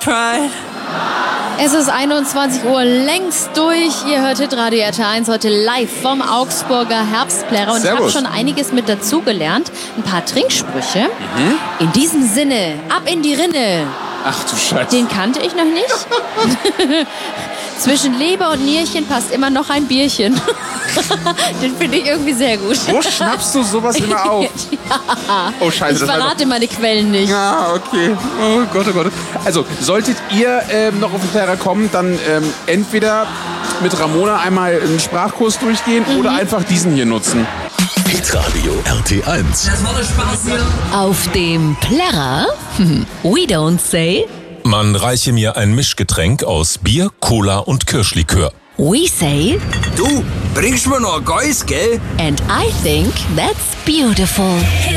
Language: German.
pride. Es ist 21 Uhr, längst durch. Ihr hört Hitradio RT1 heute live vom Augsburger Herbstplärrer. Und Servus. ich habe schon einiges mit dazugelernt. Ein paar Trinksprüche. In diesem Sinne, ab in die Rinne. Ach du Scheiße. Den kannte ich noch nicht. Zwischen Leber und Nierchen passt immer noch ein Bierchen. Den finde ich irgendwie sehr gut. Wo schnappst du sowas immer auf? Oh Scheiße. Ich das war verrate meine Quellen nicht. Ah, okay. Oh Gott, oh Gott. Also, solltet ihr noch auf den Plärrer kommen, dann entweder mit Ramona einmal einen Sprachkurs durchgehen oder einfach diesen hier nutzen. Hitradio RT1. Das war der Spaß hier. Auf dem Plärrer, we don't say, Man reiche mir ein Mischgetränk aus Bier, Cola und Kirschlikör. we say, Du, bringst mir noch ein Geist, gell? and I think that's beautiful.